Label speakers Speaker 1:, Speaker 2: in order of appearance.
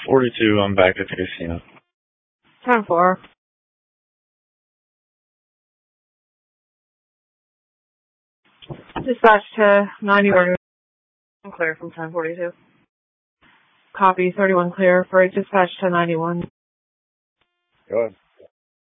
Speaker 1: 42, I'm back at the casino.
Speaker 2: 10-4. Dispatch to 91 clear from 1042. Copy 31 clear for dispatch to 91.
Speaker 3: Go ahead.